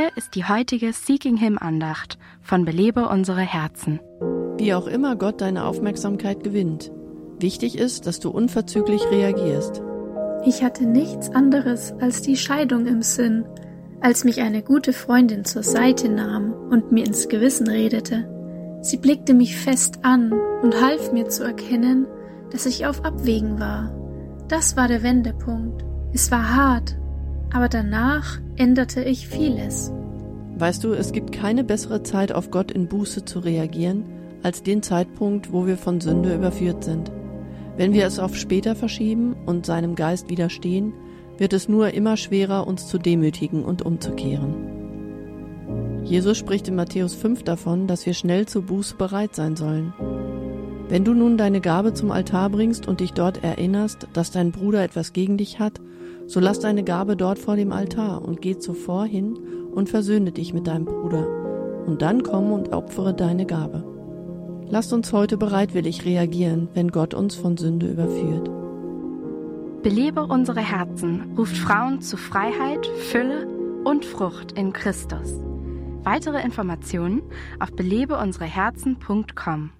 Hier ist die heutige Seeking Him Andacht von Belebe unsere Herzen. Wie auch immer Gott deine Aufmerksamkeit gewinnt, wichtig ist, dass du unverzüglich reagierst. Ich hatte nichts anderes als die Scheidung im Sinn, als mich eine gute Freundin zur Seite nahm und mir ins Gewissen redete. Sie blickte mich fest an und half mir zu erkennen, dass ich auf Abwägen war. Das war der Wendepunkt. Es war hart, aber danach änderte ich vieles. Weißt du, es gibt keine bessere Zeit, auf Gott in Buße zu reagieren, als den Zeitpunkt, wo wir von Sünde überführt sind. Wenn wir es auf später verschieben und seinem Geist widerstehen, wird es nur immer schwerer, uns zu demütigen und umzukehren. Jesus spricht in Matthäus 5 davon, dass wir schnell zur Buße bereit sein sollen. Wenn du nun deine Gabe zum Altar bringst und dich dort erinnerst, dass dein Bruder etwas gegen dich hat, so lass deine Gabe dort vor dem Altar und geh zuvor hin und versöhne dich mit deinem Bruder. Und dann komm und opfere deine Gabe. Lasst uns heute bereitwillig reagieren, wenn Gott uns von Sünde überführt. Belebe unsere Herzen ruft Frauen zu Freiheit, Fülle und Frucht in Christus. Weitere Informationen auf belebeunsereherzen.com.